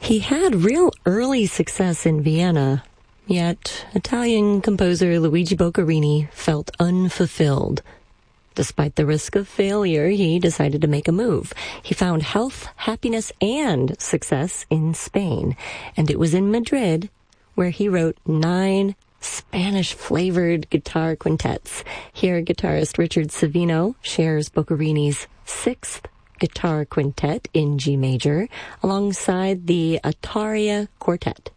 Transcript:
He had real early success in Vienna, yet Italian composer Luigi Boccherini felt unfulfilled. Despite the risk of failure, he decided to make a move. He found health, happiness, and success in Spain, and it was in Madrid where he wrote 9 Spanish-flavored guitar quintets. Here, guitarist Richard Savino shares Boccherini's 6th guitar quintet in G major alongside the Attaria Quartet.